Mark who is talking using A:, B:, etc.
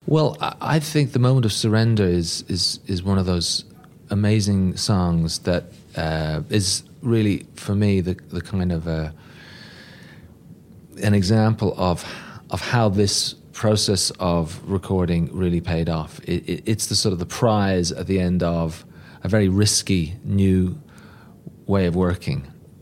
A: Well, I think The Moment of Surrender is one of those amazing songs that is really, for me, the kind of an example of how this process of recording really paid off. It's the sort of the prize at the end of a very risky new way of working.